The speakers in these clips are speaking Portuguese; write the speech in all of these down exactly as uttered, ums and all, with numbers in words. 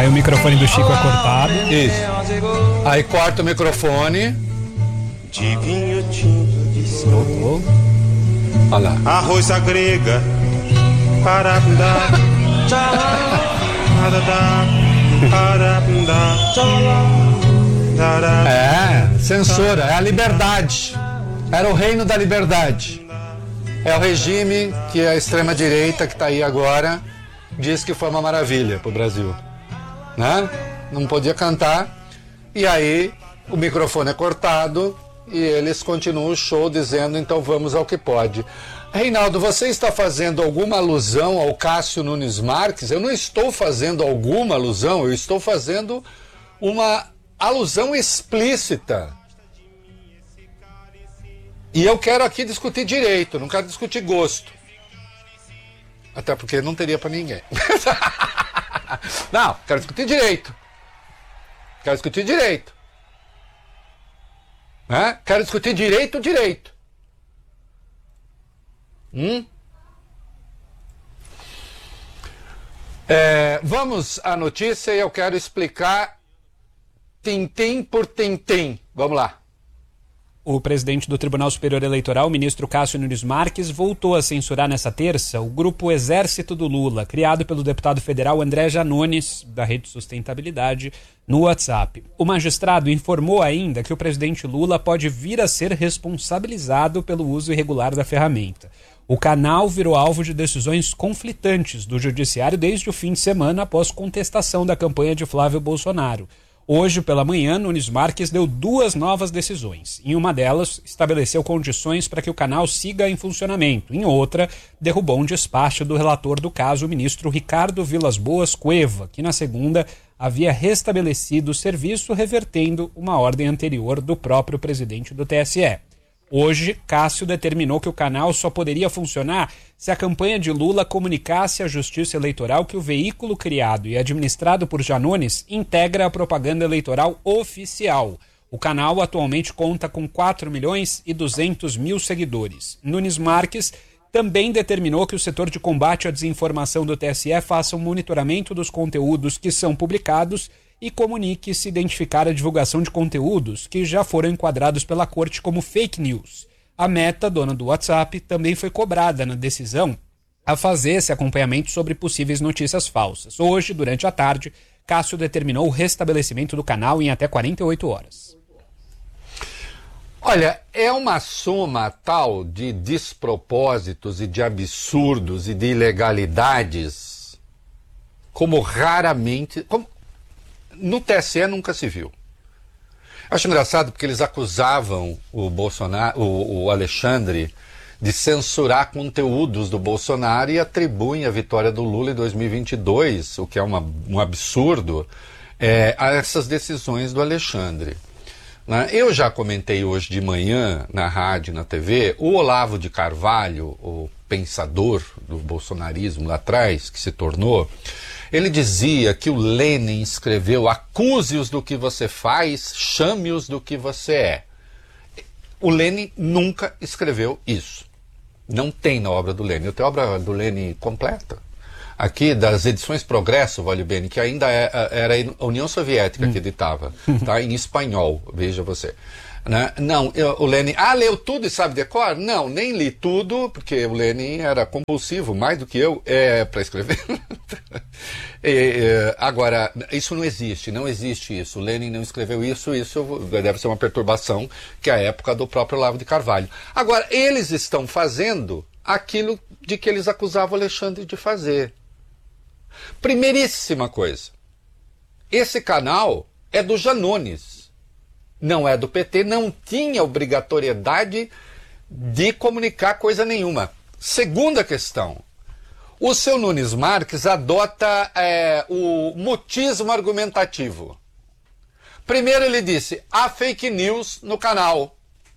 Aí o microfone do Chico é cortado. Isso. Aí corta o microfone. De vinho tinto de Voltou. Olha lá. arroz à grega. Parabundá. É, censura, é a liberdade. Era o reino da liberdade. É o regime que a extrema-direita que está aí agora diz que foi uma maravilha para o Brasil. Né? Não podia cantar. E aí o microfone é cortado e eles continuam o show dizendo então vamos ao que pode. Reinaldo, você está fazendo alguma alusão ao Cássio Nunes Marques? Eu não estou fazendo alguma alusão, eu estou fazendo uma alusão explícita. E eu quero aqui discutir direito, não quero discutir gosto. Até porque não teria para ninguém. Não, quero discutir direito. Quero discutir direito. Né? Quero discutir direito, direito. Hum? É, vamos à notícia e eu quero explicar tintim por tintim. Vamos lá. O presidente do Tribunal Superior Eleitoral, o ministro Cássio Nunes Marques, voltou a censurar nessa terça o grupo Exército do Lula, criado pelo deputado federal André Janones, da Rede Sustentabilidade, no WhatsApp. O magistrado informou ainda que o presidente Lula pode vir a ser responsabilizado pelo uso irregular da ferramenta. O canal virou alvo de decisões conflitantes do judiciário desde o fim de semana após contestação da campanha de Flávio Bolsonaro. Hoje, pela manhã, Nunes Marques deu duas novas decisões. Em uma delas, estabeleceu condições para que o canal siga em funcionamento. Em outra, derrubou um despacho do relator do caso, o ministro Ricardo Vilas Boas Cueva, que na segunda havia restabelecido o serviço, revertendo uma ordem anterior do próprio presidente do T S E. Hoje, Cássio determinou que o canal só poderia funcionar se a campanha de Lula comunicasse à Justiça Eleitoral que o veículo criado e administrado por Janones integra a propaganda eleitoral oficial. O canal atualmente conta com quatro milhões e duzentos mil seguidores. Nunes Marques também determinou que o setor de combate à desinformação do T S E faça um monitoramento dos conteúdos que são publicados e comunique se identificar a divulgação de conteúdos que já foram enquadrados pela corte como fake news. A Meta, dona do WhatsApp, também foi cobrada na decisão a fazer esse acompanhamento sobre possíveis notícias falsas. Hoje, durante a tarde, Cássio determinou o restabelecimento do canal em até quarenta e oito horas. Olha, é uma soma tal de despropósitos e de absurdos e de ilegalidades como raramente... Como no T S E nunca se viu. Acho engraçado porque eles acusavam o Bolsonaro, o, o Alexandre, de censurar conteúdos do Bolsonaro e atribuem a vitória do Lula em dois mil e vinte e dois, o que é uma, um absurdo, é, a essas decisões do Alexandre. Né? Eu já comentei hoje de manhã, na rádio, na T V, o Olavo de Carvalho, o pensador do bolsonarismo lá atrás, que se tornou... Ele dizia que o Lênin escreveu: acuse-os do que você faz, chame-os do que você é. O Lênin nunca escreveu isso. Não tem na obra do Lênin. Eu tenho a obra do Lênin completa. Aqui, das edições Progresso, vale bem, que ainda é, era a União Soviética hum. que editava, tá? Em espanhol, veja você. Né? Não, eu, o Lênin... Ah, leu tudo e sabe decor? Não, nem li tudo, porque o Lênin era compulsivo, mais do que eu, é, para escrever. e, e, agora, isso não existe, não existe isso. O Lênin não escreveu isso, isso deve ser uma perturbação, que é a época do próprio Olavo de Carvalho. Agora, eles estão fazendo aquilo de que eles acusavam o Alexandre de fazer. Primeiríssima coisa, esse canal é do Janones. Não é do P T, não tinha obrigatoriedade de comunicar coisa nenhuma. Segunda questão, o seu Nunes Marques adota é, o mutismo argumentativo. Primeiro ele disse, há fake news no canal.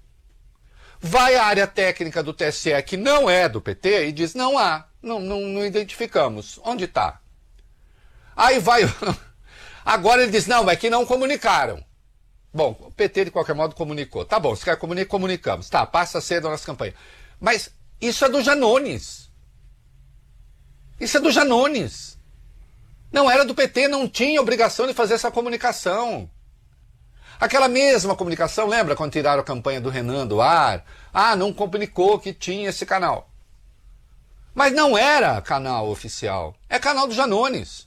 Vai à área técnica do T S E, que não é do P T, e diz, não há, não, não, não identificamos. Onde está? Aí vai... Agora ele diz, não, é que não comunicaram. Bom, o P T de qualquer modo comunicou. Tá bom, se quer comunicar, comunicamos. Tá, passa a ser da nossa campanha. Mas isso é do Janones. Isso é do Janones. Não era do P T, não tinha obrigação de fazer essa comunicação. Aquela mesma comunicação, lembra quando tiraram a campanha do Renan do ar? Ah, não comunicou que tinha esse canal. Mas não era canal oficial, é canal do Janones.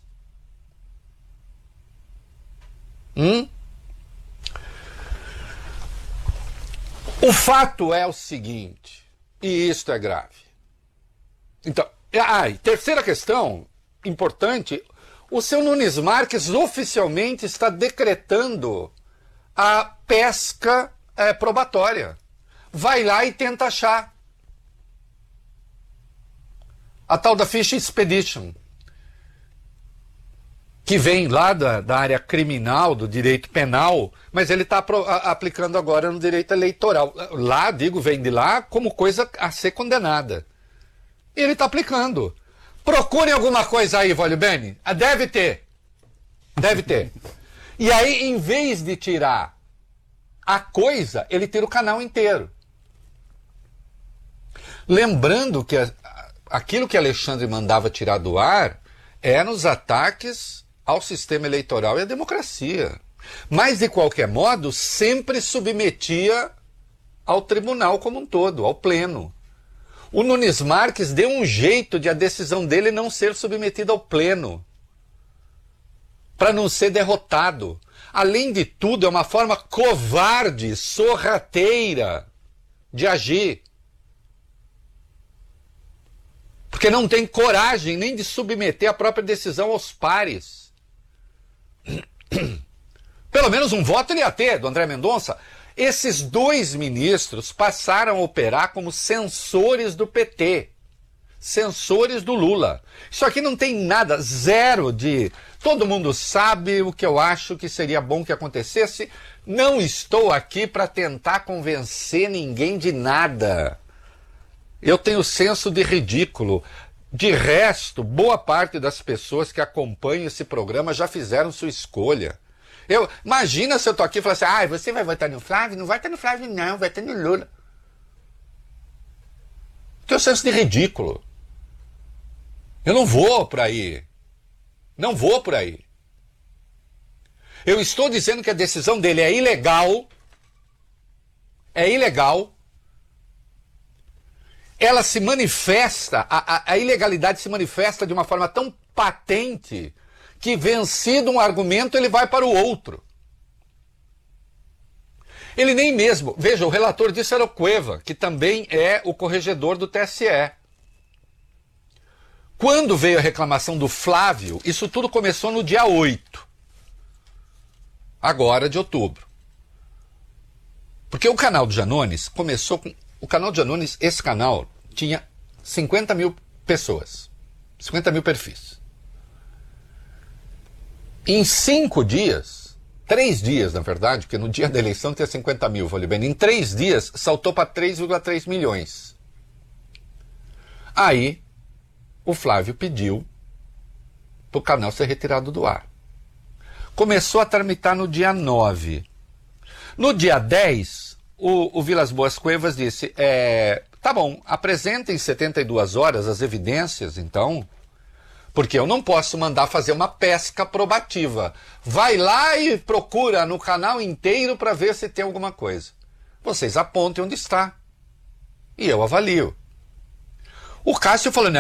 Hum? O fato é o seguinte, e isto é grave. Então, ah, e terceira questão, importante, o seu Nunes Marques oficialmente está decretando a pesca é, probatória. Vai lá e tenta achar. A tal da Fish Expedition, que vem lá da, da área criminal, do direito penal, mas ele está aplicando agora no direito eleitoral. Lá, digo, vem de lá como coisa a ser condenada. E ele está aplicando. Procurem alguma coisa aí, Vólio Bene. Ah, deve ter. Deve ter. E aí, em vez de tirar a coisa, ele tira o canal inteiro. Lembrando que a, aquilo que Alexandre mandava tirar do ar eram os ataques ao sistema eleitoral e à democracia. Mas, de qualquer modo, sempre submetia ao tribunal como um todo, ao pleno. O Nunes Marques deu um jeito de a decisão dele não ser submetida ao pleno, para não ser derrotado. Além de tudo, é uma forma covarde, sorrateira de agir. Porque não tem coragem nem de submeter a própria decisão aos pares. Pelo menos um voto ele ia ter, do André Mendonça. Esses dois ministros passaram a operar como censores do P T. Censores do Lula. Isso aqui não tem nada, zero de... Todo mundo sabe o que eu acho que seria bom que acontecesse. Não estou aqui para tentar convencer ninguém de nada. Eu tenho senso de ridículo. De resto, boa parte das pessoas que acompanham esse programa já fizeram sua escolha. Eu, imagina se eu tô aqui e falar assim, ah, você vai votar no Flávio? Não vai votar no Flávio não, vai votar no Lula. Tenho senso de ridículo. Eu não vou por aí. Não vou por aí. Eu estou dizendo que a decisão dele é ilegal. É ilegal. Ela se manifesta, a, a, a ilegalidade se manifesta de uma forma tão patente que, vencido um argumento, ele vai para o outro. Ele nem mesmo... Veja, o relator disso era o Cueva, que também é o corregedor do T S E. Quando veio a reclamação do Flávio, isso tudo começou no dia oito. Agora de outubro. Porque o canal do Janones começou com... O canal do Janones, esse canal, tinha cinquenta mil pessoas. cinquenta mil perfis. Em cinco dias, três dias na verdade, porque no dia da eleição tinha cinquenta mil, falei bem, em três dias saltou para três vírgula três milhões. Aí, o Flávio pediu para o canal ser retirado do ar. Começou a tramitar no dia nove. No dia dez, o, o Vilas Boas Cuevas disse, é, tá bom, apresentem em setenta e duas horas as evidências, então... Porque eu não posso mandar fazer uma pesca probativa. Vai lá e procura no canal inteiro para ver se tem alguma coisa. Vocês apontem onde está. E eu avalio. O Cássio falou,